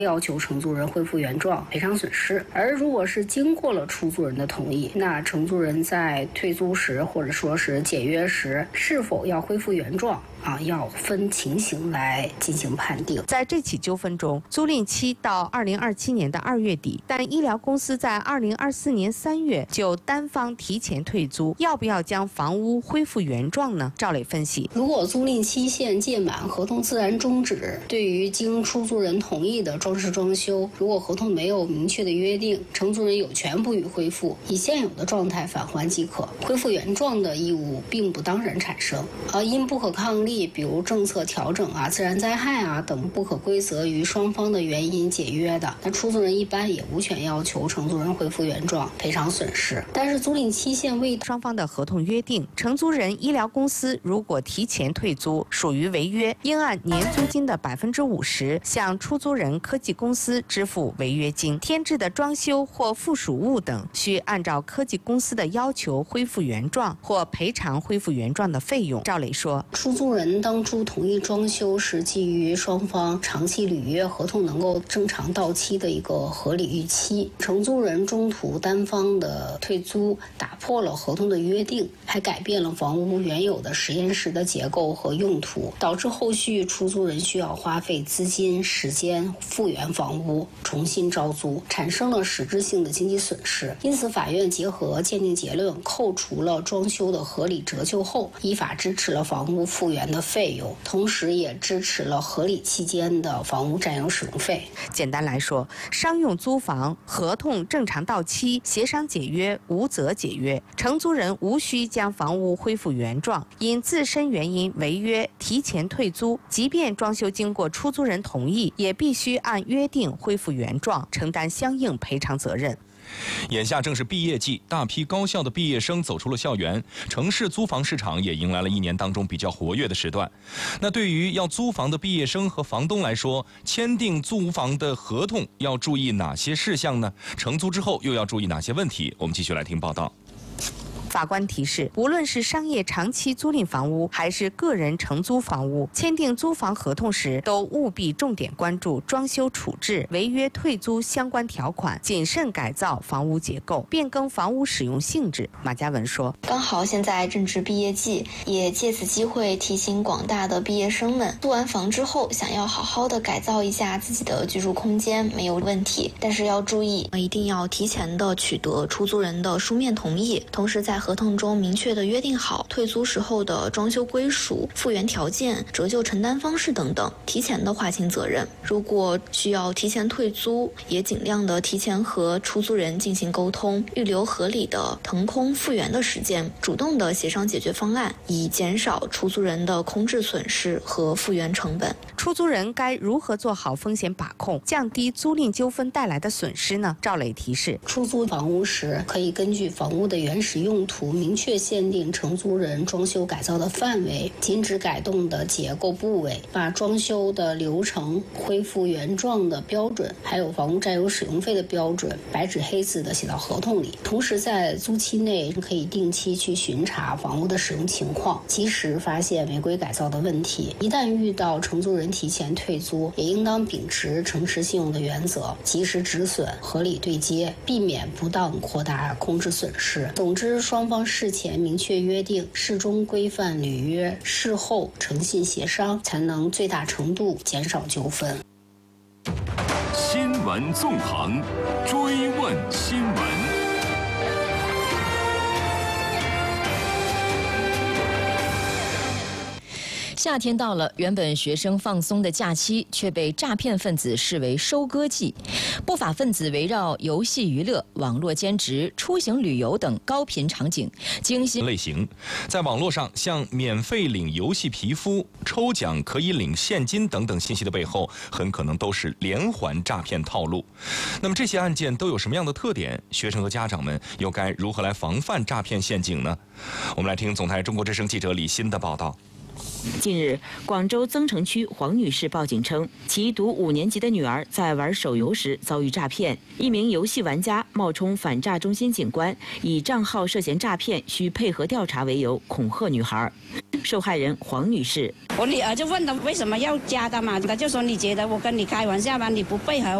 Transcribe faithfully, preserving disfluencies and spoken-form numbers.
要求承租人恢复原状、赔偿损失。而如果是经过了出租人的同意，那承租人在退租时或者说是解约时，是否要恢复原状啊，要分情形来进行判定。 在这起纠纷中，租赁期到二零二七年的二月底，但医疗公司在二零二四年三月就单方提前退租，要不要将房屋恢复原状呢？赵磊分析， 如果租赁期限届满，合同自然终止，对于经出租人同意的装饰装修，如果合同没有明确的约定，承租人有权不予恢复，以现有的状态返还即可。恢复原状的义务并不当然产生。而因不可抗力，比如政策调整啊、自然灾害啊等不可归责于双方的原因解约的，那出租人一般也无权要求承租人恢复原状、赔偿损失。但是租赁期限未双方的合同约定，承租人医疗公司如果提前退租，属于违约，应按年租金的百分之五十向出租人科技公司支付违约金。添置的装修或附属物等，需按照科技公司的要求恢复原状或赔偿恢复原状的费用。赵磊说， 出租人当初同意装修是基于双方长期履约合同能够正常到期的一个合理预期。承租人中途单方的退租，打破了合同的约定，还改变了房屋原有的实验室的结构和用途，导致后续出租人需要花费资金、时间复原房屋，重新招租，产生了实质性的经济损失。因此，法院结合鉴定结论，扣除了装修的合理折旧后，依法支持了房屋复原的费用，同时也支持了合理期间的房屋占有使用费。 简单来说，商用租房合同正常到期，协商解约，无责解约，承租人无需将房屋恢复原状，因自身原因违约提前退租，即便装修经过出租人同意，也必须按约定恢复原状，承担相应赔偿责任。 眼下正是毕业季，大批高校的毕业生走出了校园，城市租房市场也迎来了一年当中比较活跃的时段。那对于要租房的毕业生和房东来说，签订租房的合同要注意哪些事项呢？承租之后又要注意哪些问题？我们继续来听报道。 法官提示，无论是商业长期租赁房屋还是个人承租房屋，签订租房合同时都务必重点关注装修处置、违约退租相关条款，谨慎改造房屋结构，变更房屋使用性质。马嘉文说， 刚好现在正值毕业季，也借此机会提醒广大的毕业生们，租完房之后想要好好的改造一下自己的居住空间没有问题，但是要注意，一定要提前的取得出租人的书面同意，同时在合同中明确的约定好退租时候的装修归属、复原条件、折旧承担方式等等，提前的划清责任。如果需要提前退租，也尽量的提前和出租人进行沟通，预留合理的腾空复原的时间，主动的协商解决方案，以减少出租人的空置损失和复原成本。 出租人该如何做好风险把控，降低租赁纠纷带来的损失呢？赵磊提示， 出租房屋时可以根据房屋的原始用途明确限定承租人装修改造的范围，禁止改动的结构部位，把装修的流程、恢复原状的标准，还有房屋占有使用费的标准白纸黑字的写到合同里。同时在租期内可以定期去巡查房屋的使用情况，及时发现违规改造的问题。一旦遇到承租人提前退租，也应当秉持诚实信用的原则，及时止损，合理对接，避免不当扩大空置损失。总之，双方事前明确约定，事中规范履约，事后诚信协商，才能最大程度减少纠纷。 新闻纵横，追问新闻。 夏天到了，原本学生放松的假期却被诈骗分子视为收割季。不法分子围绕游戏娱乐、网络兼职、出行旅游等高频场景，精心类型，在网络上像免费领游戏皮肤、抽奖可以领现金等等信息的背后，很可能都是连环诈骗套路。那么这些案件都有什么样的特点？学生和家长们又该如何来防范诈骗陷阱呢？我们来听总台中国之声记者李欣的报道。 近日，广州增城区黄女士报警称，其读五年级的女儿在玩手游时遭遇诈骗，一名游戏玩家冒充反诈中心警官，以账号涉嫌诈骗需配合调查为由恐吓女孩。受害人黄女士， 我女儿就问他为什么要加的嘛，他就说你觉得我跟你开玩笑吗？你不配合